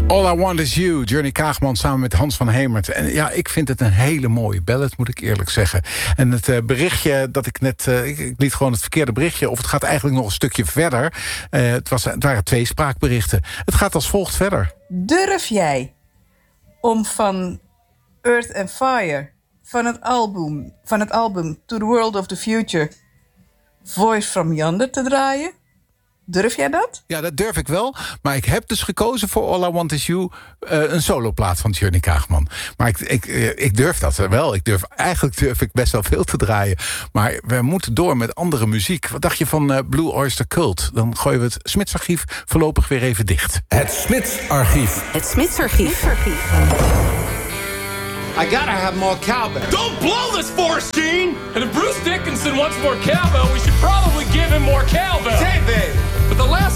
All I Want Is You, Johnny Kaagman samen met Hans van Hemert. En ja, ik vind het een hele mooie ballad, moet ik eerlijk zeggen. En het berichtje dat ik net... ik liet gewoon het verkeerde berichtje... of het gaat eigenlijk nog een stukje verder. Het waren 2 spraakberichten. Het gaat als volgt verder. Durf jij om van Earth and Fire... van het album To the World of the Future... Voice from Yonder te draaien? Durf jij dat? Ja, dat durf ik wel. Maar ik heb dus gekozen voor All I Want Is You... een soloplaat van Johnny Kaagman. Maar ik durf dat wel. Eigenlijk durf ik best wel veel te draaien. Maar we moeten door met andere muziek. Wat dacht je van Blue Oyster Cult? Dan gooien we het Smitsarchief voorlopig weer even dicht. Het Smitsarchief. Het Smitsarchief. I gotta have more cowbell. Don't blow this force, Gene! And if Bruce Dickinson wants more cowbell, we should probably give him more cowbell. David! But the last